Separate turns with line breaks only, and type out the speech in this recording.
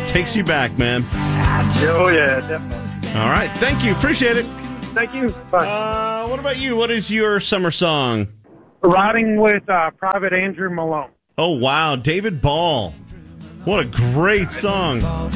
takes you back, man.
Oh, yeah, definitely.
All right. Thank you. Appreciate it.
Thank you. Bye.
What about you? What is your summer song?
Riding with Private Andrew Malone.
Oh, wow. David Ball. What a great song.